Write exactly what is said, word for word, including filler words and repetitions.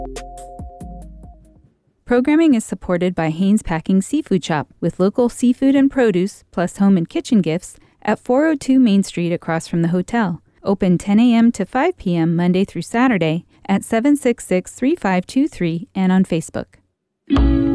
Programming is supported by Haynes Packing Seafood Shop with local seafood and produce, plus home and kitchen gifts at four oh two Main Street across from the hotel. Open ten a.m. to five p.m. Monday through Saturday at seven six six, three five two three and on Facebook.